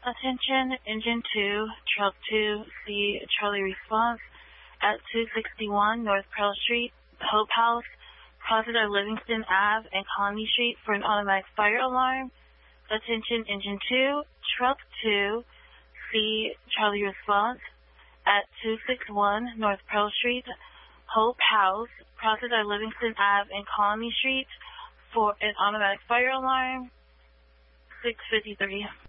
Attention, Engine 2, Truck 2, C, Charlie response at 261 North Pearl Street, Hope House, crossing our Livingston Ave and Colony Street for an automatic fire alarm. Attention, Engine 2, Truck 2, C, Charlie response at 261 North Pearl Street, Hope House, crossing our Livingston Ave and Colony Street for an automatic fire alarm. 6:53.